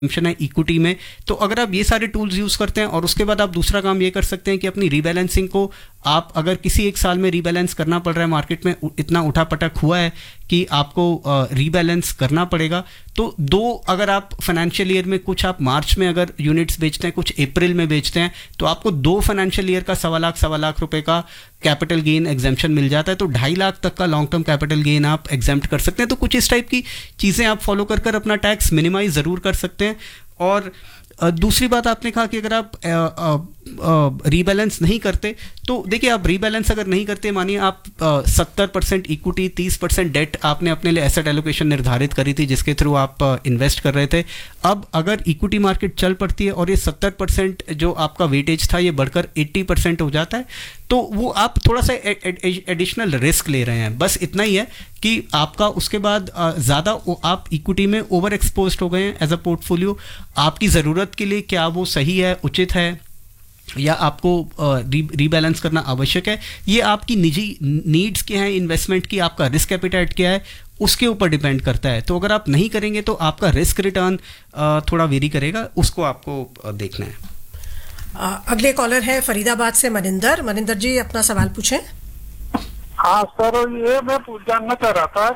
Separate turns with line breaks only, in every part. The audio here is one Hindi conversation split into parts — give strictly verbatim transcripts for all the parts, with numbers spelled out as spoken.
है इक्विटी में। तो अगर आप ये सारे टूल्स यूज़ करते हैं और उसके बाद आप दूसरा काम ये कर सकते हैं कि अपनी रीबैलेंसिंग को आप अगर किसी एक साल में रीबैलेंस करना पड़ रहा है, मार्केट में इतना उठापटक हुआ है कि आपको रीबैलेंस करना पड़ेगा, तो दो अगर आप फाइनेंशियल ईयर में कुछ आप मार्च में अगर यूनिट्स बेचते हैं, कुछ अप्रैल में बेचते हैं, तो आपको दो फाइनेंशियल ईयर का सवा लाख सवा लाख रुपए का कैपिटल गेन एग्जेम्पशन मिल जाता है। तो ढाई लाख तक का लॉन्ग टर्म कैपिटल गेन आप एग्जेम्प्ट कर सकते हैं। तो कुछ इस टाइप की चीज़ें आप फॉलो कर कर अपना टैक्स मिनिमाइज ज़रूर कर सकते हैं। और दूसरी बात आपने कहा कि अगर आप रीबैलेंस नहीं करते, तो देखिए आप रीबैलेंस अगर नहीं करते, मानिए आप सत्तर परसेंट इक्विटी तीस परसेंट डेट आपने अपने लिए एसेट एलोकेशन निर्धारित करी थी जिसके थ्रू आप इन्वेस्ट कर रहे थे। अब अगर इक्विटी मार्केट चल पड़ती है और ये सत्तर परसेंट जो आपका वेटेज था ये बढ़कर अस्सी परसेंट हो जाता है, तो वो आप थोड़ा सा एडिशनल रिस्क ले रहे हैं। बस इतना ही है कि आपका उसके बाद ज़्यादा आप इक्विटी में ओवर एक्सपोज हो गए हैं एज अ पोर्टफोलियो। आपकी ज़रूरत के लिए क्या वो सही है, उचित है, या आपको री रीबैलेंस करना आवश्यक है, ये आपकी निजी नीड्स क्या है इन्वेस्टमेंट की, आपका रिस्क एपिटाइट क्या है, उसके ऊपर डिपेंड करता है। तो अगर आप नहीं करेंगे तो आपका रिस्क रिटर्न थोड़ा वेरी करेगा, उसको आपको देखना है।
अगले कॉलर है फरीदाबाद से मनिंदर। मनिंदर जी अपना सवाल पूछें।
हाँ सर, ये मैं जानना चाह रहा था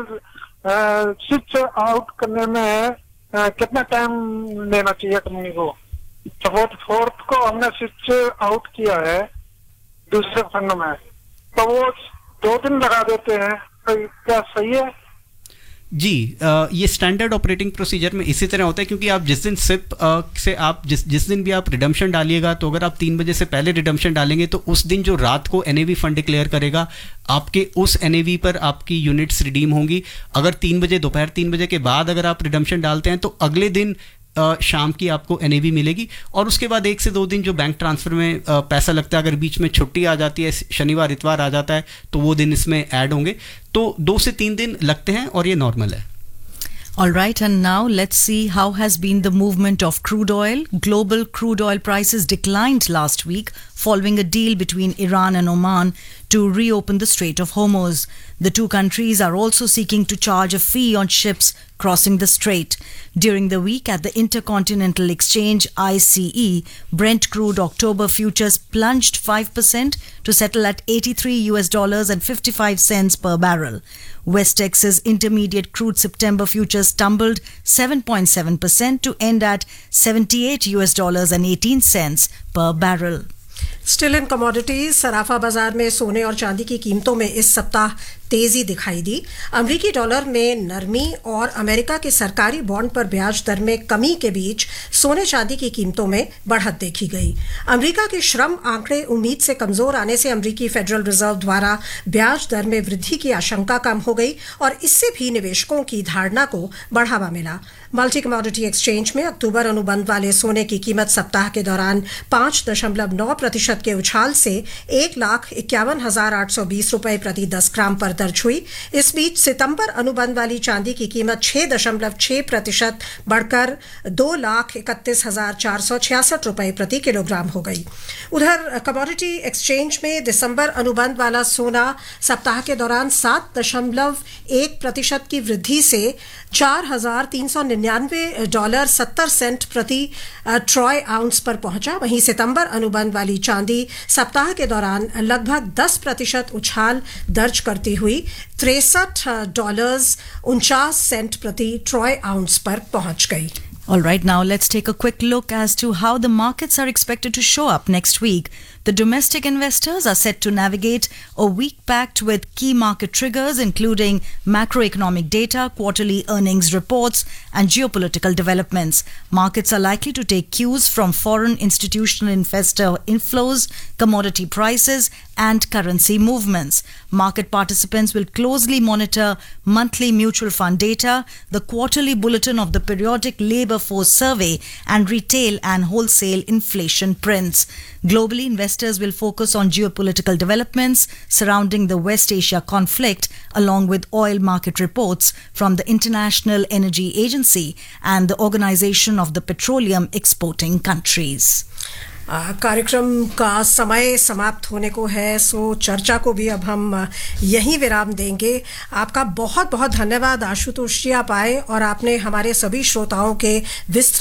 कि स्विच आउट करने में आ, कितना टाइम लेना चाहिए कंपनी को। सपोज फोर्थ को हमने स्विच आउट किया है दूसरे फंड में, तो वो दो दिन लगा देते हैं, तो क्या सही है?
जी, आ, ये स्टैंडर्ड ऑपरेटिंग प्रोसीजर में इसी तरह होता है, क्योंकि आप जिस दिन सिप से आप जिस जिस दिन भी आप रिडम्पशन डालिएगा, तो अगर आप तीन बजे से पहले रिडम्पशन डालेंगे तो उस दिन जो रात को एनएवी फंड डिक्लेयर करेगा, आपके उस एनएवी पर आपकी यूनिट्स रिडीम होंगी। अगर तीन बजे दोपहर तीन बजे के बाद अगर आप रिडम्पशन डालते हैं तो अगले दिन Uh, शाम की आपको एनएवी मिलेगी। और उसके बाद एक से दो दिन जो बैंक ट्रांसफ़र में uh, पैसा लगता है, अगर बीच में छुट्टी आ जाती है, शनिवार इतवार आ जाता है, तो वो दिन इसमें ऐड होंगे। तो दो से तीन दिन लगते हैं और ये नॉर्मल है।
All right, and now let's see how has been the movement of crude oil. Global crude oil prices declined last week following a deal between Iran and Oman to reopen the Strait of Hormuz. The two countries are also seeking to charge a fee on ships crossing the strait. During the week at the Intercontinental Exchange I C E, Brent crude October futures plunged five percent to settle at eighty-three U S dollars and fifty-five cents per barrel. West Texas Intermediate crude September futures tumbled seven point seven percent to end at seventy-eight U S dollars and eighteen cents per barrel.
Still in commodities, सराफा बाजार में सोने और चांदी की कीमतों में इस सप्ताह तेजी दिखाई दी। अमेरिकी डॉलर में नरमी और अमेरिका के सरकारी बॉन्ड पर ब्याज दर में कमी के बीच सोने चांदी की कीमतों में बढ़त देखी गई। अमेरिका के श्रम आंकड़े उम्मीद से कमजोर आने से अमेरिकी फेडरल रिजर्व द्वारा ब्याज दर में वृद्धि की आशंका कम हो गई और इससे भी निवेशकों की धारणा को बढ़ावा मिला। मल्टी कमोडिटी एक्सचेंज में अक्टूबर अनुबंध वाले सोने की कीमत सप्ताह के दौरान पाँच दशमलव नौ प्रतिशत के उछाल से एक लाख इक्यावन हजार आठ सौ बीस रुपए प्रति दस ग्राम पर दर्ज हुई। इस बीच सितंबर अनुबंध वाली चांदी की कीमत छह दशमलव छह प्रतिशत बढ़कर दो लाख इकतीस हजार चार सौ छियासठ रुपए प्रति किलोग्राम हो गई। उधर कमोडिटी एक्सचेंज में दिसंबर अनुबंध वाला सोना सप्ताह के दौरान सात दशमलव एक प्रतिशत की वृद्धि से चार हजार तीन सौ निन्यानवे डॉलर सत्तर सेंट प्रति ट्रॉय आउंस पर पहुंचा। वहीं सितंबर अनुबंध वाली चांदी सप्ताह के दौरान लगभग दस प्रतिशत उछाल दर्ज करती हुई तिरसठ डॉलर्स उनचास सेंट प्रति ट्रॉय आउंस पर पहुंच गई।
All right, now let's take a quick look as to how the markets are expected to show up next week. The domestic investors are set to navigate a week packed with key market triggers, including macroeconomic data, quarterly earnings reports, and geopolitical developments. Markets are likely to take cues from foreign institutional investor inflows, commodity prices, and currency movements. Market participants will closely monitor monthly mutual fund data, the quarterly bulletin of the periodic labor force survey, and retail and wholesale inflation prints. Globally, investors will focus on geopolitical developments surrounding the West Asia conflict, along with oil market reports from the International Energy Agency and the Organization of the Petroleum Exporting Countries.
कार्यक्रम का समय समाप्त होने को है, सो चर्चा को भी अब हम यहीं विराम देंगे। आपका बहुत बहुत धन्यवाद आशुतोष जी, आप आए और आपने हमारे सभी श्रोताओं के विस्तृत